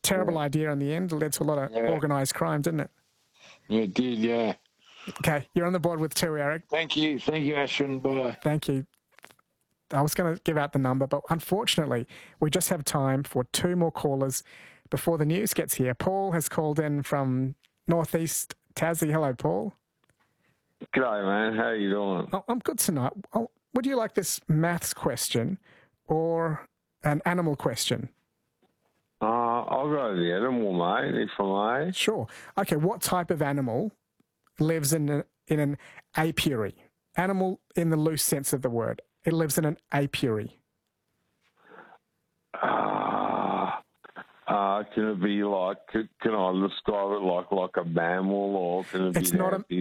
terrible idea in the end. It led to a lot of organised crime, didn't it? Yeah, it did, yeah. Okay, you're on the board with 2, Eric. Thank you, Ashton. Bye. Thank you. I was going to give out the number, but unfortunately, we just have time for 2 more callers before the news gets here. Paul has called in from northeast Tassie. Hello, Paul. G'day, man. How you doing? Oh, I'm good tonight. Oh, would you like this maths question or an animal question? I'll go to the animal, mate, if I may. Sure. Okay, what type of animal lives in an apiary? Animal in the loose sense of the word. It lives in an apiary. Can it be like, can I describe it like a mammal, or can it It's be not a